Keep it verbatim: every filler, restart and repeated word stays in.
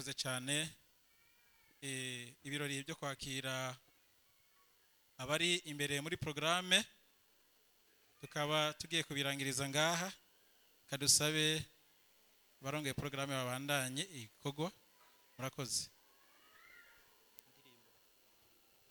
murakoze cyane. Ibirori byo kwakira abari imbere muri programme tukaba tugiye kubirangiriza ngaha. Kadusabe barongeye programme babandanye ikogwa. Murakoze.